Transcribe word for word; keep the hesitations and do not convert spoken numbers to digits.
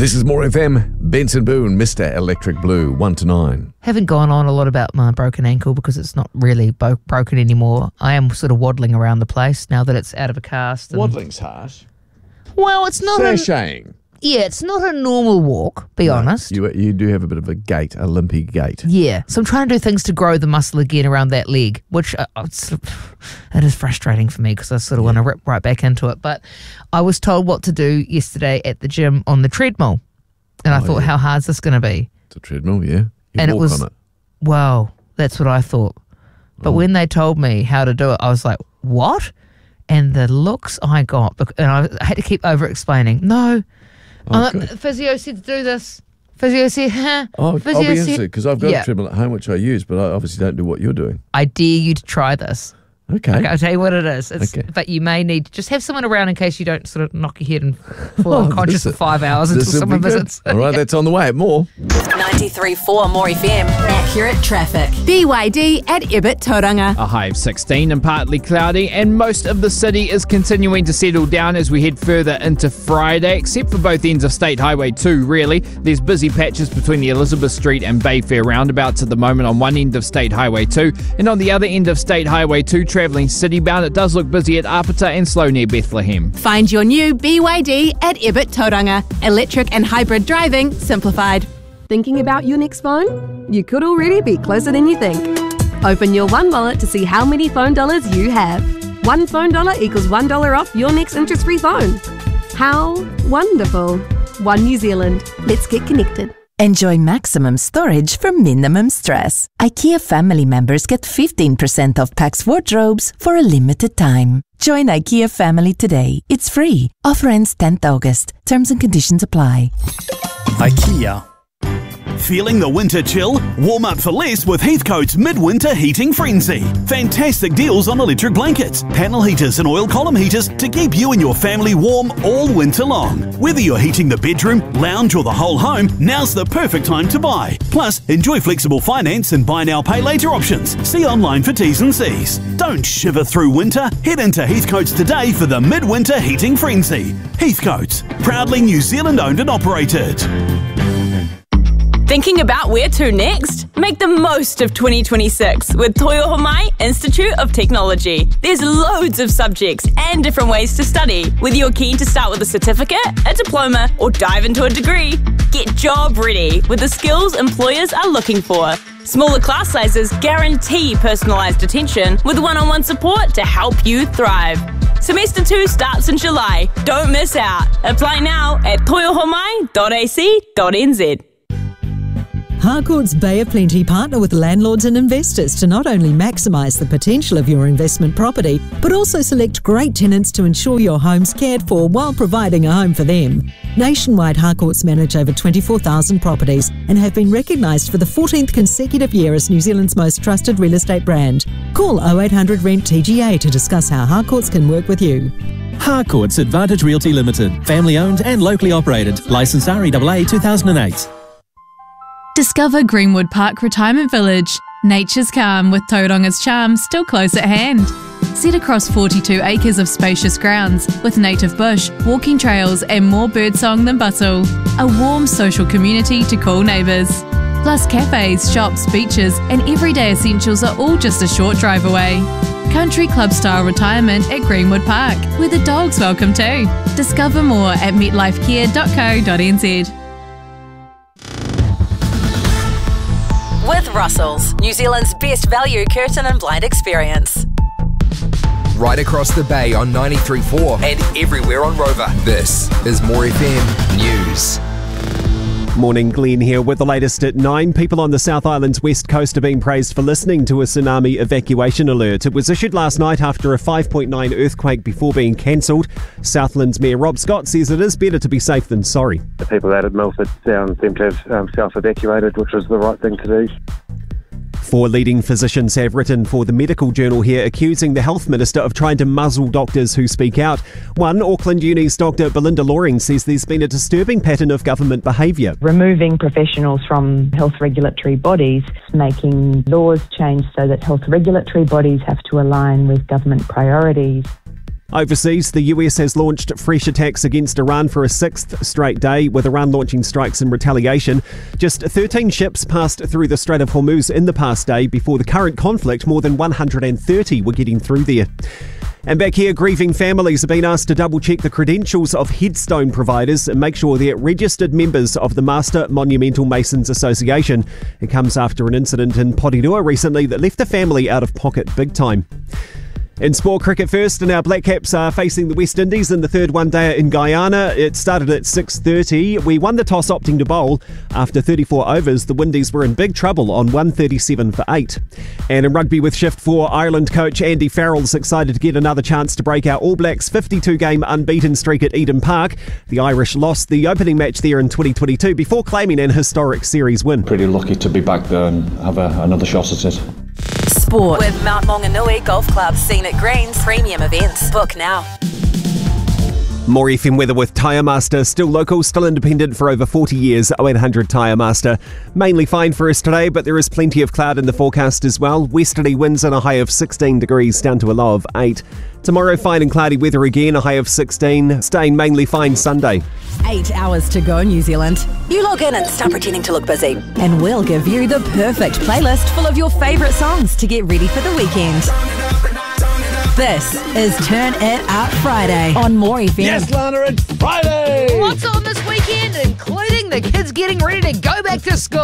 This is More F M. Benson Boone, Mister Electric Blue, one to nine. Haven't gone on a lot about my broken ankle because it's not really bo- broken anymore. I am sort of waddling around the place now that it's out of a cast. And, Waddling's harsh. well, it's not a, Sashaying. yeah, it's not a normal walk, be honest. You you do have a bit of a gait, a limpy gait. Yeah, so I'm trying to do things to grow the muscle again around that leg, which uh, it's, it is frustrating for me because I sort of want to rip right back into it. But I was told what to do yesterday at the gym on the treadmill, and I Oh, thought, yeah. how hard is this going to be? It's a treadmill, yeah. You And it walk was- on it. Wow, that's what I thought. But Oh. when they told me how to do it, I was like, what? And the looks I got, bec- and I had to keep over-explaining. No, Oh, uh, good. physio said to do this. Physio said, huh? Oh, I'll physio be said- interested because I've got Yeah. a treadmill at home which I use, but I obviously don't do what you're doing. I dare you to try this. Okay. Okay, I'll tell you what it is. It's, Okay. But you may need to just have someone around in case you don't sort of knock your head and fall Oh, unconscious this- for five hours until This'll someone be good. visits. All right, that's on the way. More. ninety-three point four More F M. Accurate traffic. B Y D at Ibit Tauranga. A high of sixteen and partly cloudy, and most of the city is continuing to settle down as we head further into Friday, except for both ends of State Highway two, really. There's busy patches between the Elizabeth Street and Bayfair roundabouts at the moment on one end of State Highway two, and on the other end of State Highway two, travelling citybound, it does look busy at Apata and slow near Bethlehem. Find your new B Y D at Ibit Tauranga. Electric and hybrid driving simplified. Thinking about your next phone? You could already be closer than you think. Open your One Wallet to see how many phone dollars you have. One phone dollar equals one dollar off your next interest-free phone. How wonderful. One New Zealand. Let's get connected. Enjoy maximum storage for minimum stress. IKEA family members get fifteen percent off Pax wardrobes for a limited time. Join IKEA family today. It's free. Offer ends tenth August. Terms and conditions apply. IKEA. Feeling the winter chill? Warm up for less with Heathcote's Midwinter Heating Frenzy. Fantastic deals on electric blankets, panel heaters and oil column heaters to keep you and your family warm all winter long. Whether you're heating the bedroom, lounge or the whole home, now's the perfect time to buy. Plus, enjoy flexible finance and buy now pay later options. See online for T's and C's. Don't shiver through winter. Head into Heathcote's today for the Midwinter Heating Frenzy. Heathcote's, proudly New Zealand owned and operated. Thinking about where to next? Make the most of twenty twenty-six with Toyohomai Institute of Technology. There's loads of subjects and different ways to study. Whether you're keen to start with a certificate, a diploma, or dive into a degree, get job ready with the skills employers are looking for. Smaller class sizes guarantee personalised attention with one-on-one support to help you thrive. Semester two starts in July. Don't miss out. Apply now at toyohomai dot a c dot n z. Harcourt's Bay of Plenty partner with landlords and investors to not only maximise the potential of your investment property, but also select great tenants to ensure your home's cared for while providing a home for them. Nationwide, Harcourt's manage over twenty-four thousand properties and have been recognised for the fourteenth consecutive year as New Zealand's most trusted real estate brand. Call oh eight hundred rent T G A to discuss how Harcourt's can work with you. Harcourt's Advantage Realty Limited, family owned and locally operated. Licensed R E A A two thousand eight. Discover Greenwood Park Retirement Village. Nature's calm with Tauranga's charm still close at hand. Set across forty-two acres of spacious grounds with native bush, walking trails and more birdsong than bustle. A warm social community to call neighbours. Plus cafes, shops, beaches and everyday essentials are all just a short drive away. Country club style retirement at Greenwood Park, where the dog's welcome too. Discover more at metlifecare dot co dot n z. With Russell's, New Zealand's best value curtain and blind experience. Right across the bay on ninety-three point four and everywhere on Rover. This is More F M News. Morning, Glenn here with the latest at nine. People on the South Island's west coast are being praised for listening to a tsunami evacuation alert. It was issued last night after a five point nine earthquake before being cancelled. Southland's Mayor Rob Scott says it is better to be safe than sorry. The people out at Milford um, seem to have um, self-evacuated, which was the right thing to do. Four leading physicians have written for the Medical Journal here accusing the Health Minister of trying to muzzle doctors who speak out. One, Auckland Uni's Doctor Belinda Loring says there's been a disturbing pattern of government behaviour. Removing professionals from health regulatory bodies, making laws change so that health regulatory bodies have to align with government priorities. Overseas, the U S has launched fresh attacks against Iran for a sixth straight day, with Iran launching strikes in retaliation. Just thirteen ships passed through the Strait of Hormuz in the past day. Before the current conflict, more than one hundred thirty were getting through there. And back here, grieving families have been asked to double-check the credentials of headstone providers and make sure they're registered members of the Master Monumental Masons Association. It comes after an incident in Porirua recently that left the family out of pocket big time. In sport, cricket first, and our Black Caps are facing the West Indies in the third one-dayer in Guyana. It started at six thirty. We won the toss, opting to bowl. After thirty-four overs, the Windies were in big trouble on one thirty-seven for eight. And in rugby with Shift four, Ireland coach Andy Farrell's excited to get another chance to break our All Blacks' fifty-two game unbeaten streak at Eden Park. The Irish lost the opening match there in twenty twenty-two before claiming an historic series win. Pretty lucky to be back there and have a, another shot at it. Sport with Mount Maunganui Golf Club, Scenic Greens, premium events. Book now. More F M weather with Tyre Master. Still local, still independent for over forty years. oh eight hundred Tyre Master. Mainly fine for us today, but there is plenty of cloud in the forecast as well. Westerly winds and a high of sixteen degrees down to a low of eight. Tomorrow, fine and cloudy weather again, a high of sixteen. Staying mainly fine Sunday. Eight hours to go, New Zealand. You log in and stop pretending to look busy. And we'll give you the perfect playlist full of your favourite songs to get ready for the weekend. This is Turn It Up Friday on More F M. Yes, Lana, it's Friday! What's on this weekend, including the kids getting ready to go back to school?